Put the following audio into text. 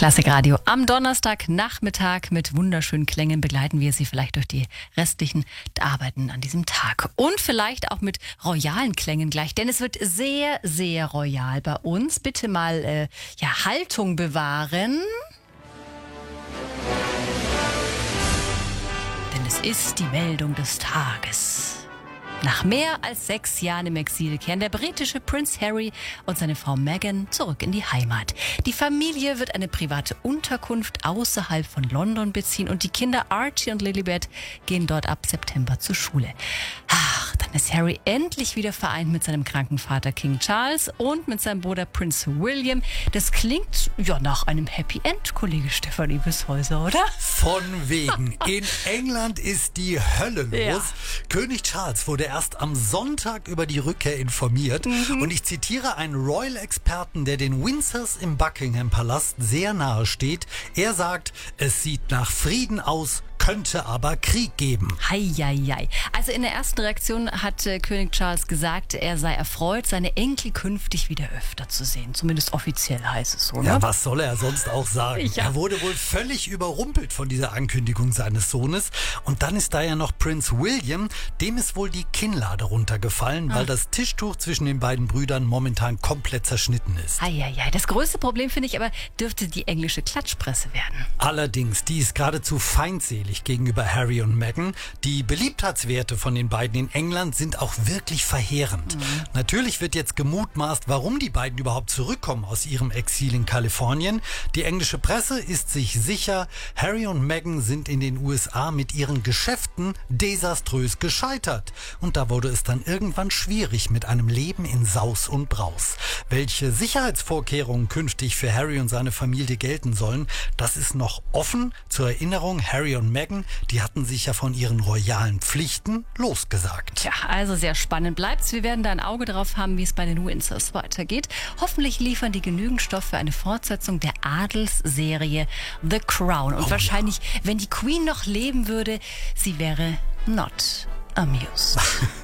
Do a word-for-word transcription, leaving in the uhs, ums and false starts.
Klassikradio. Am Donnerstagnachmittag mit wunderschönen Klängen begleiten wir Sie vielleicht durch die restlichen Arbeiten an diesem Tag. Und vielleicht auch mit royalen Klängen gleich, denn es wird sehr, sehr royal bei uns. Bitte mal äh, ja, Haltung bewahren. Denn es ist die Meldung des Tages. Nach mehr als sechs Jahren im Exil kehren der britische Prinz Harry und seine Frau Meghan zurück in die Heimat. Die Familie wird eine private Unterkunft außerhalb von London beziehen und die Kinder Archie und Lilibet gehen dort ab September zur Schule. Ach, dann ist Harry endlich wieder vereint mit seinem kranken Vater King Charles und mit seinem Bruder Prinz William. Das klingt ja nach einem Happy End, Kollege Stefanie Bisshäuser, oder? Von wegen. In England ist die Hölle los. Ja. König Charles wurde erst am Sonntag über die Rückkehr informiert. Mhm. Und ich zitiere einen Royal-Experten, der den Windsors im Buckingham-Palast sehr nahe steht. Er sagt, es sieht nach Frieden aus, könnte aber Krieg geben. Heieiei. Also in der ersten Reaktion hat äh, König Charles gesagt, er sei erfreut, seine Enkel künftig wieder öfter zu sehen. Zumindest offiziell heißt es so. Ne? Ja, was soll er sonst auch sagen? Ja. Er wurde wohl völlig überrumpelt von dieser Ankündigung seines Sohnes. Und dann ist da ja noch Prinz William. Dem ist wohl die Kinnlade runtergefallen, ah. weil das Tischtuch zwischen den beiden Brüdern momentan komplett zerschnitten ist. Heieiei. Das größte Problem, finde ich aber, dürfte die englische Klatschpresse werden. Allerdings, die ist geradezu feindselig gegenüber Harry und Meghan. Die Beliebtheitswerte von den beiden in England sind auch wirklich verheerend. Mhm. Natürlich wird jetzt gemutmaßt, warum die beiden überhaupt zurückkommen aus ihrem Exil in Kalifornien. Die englische Presse ist sich sicher, Harry und Meghan sind in den U S A mit ihren Geschäften desaströs gescheitert. Und da wurde es dann irgendwann schwierig mit einem Leben in Saus und Braus. Welche Sicherheitsvorkehrungen künftig für Harry und seine Familie gelten sollen, das ist noch offen. Zur Erinnerung, Harry und Meghan, die hatten sich ja von ihren royalen Pflichten losgesagt. Tja, also sehr spannend bleibt's. Wir werden da ein Auge drauf haben, wie es bei den Windsors weitergeht. Hoffentlich liefern die genügend Stoff für eine Fortsetzung der Adelsserie The Crown. Und oh, wahrscheinlich, ja. wenn die Queen noch leben würde, sie wäre not amused.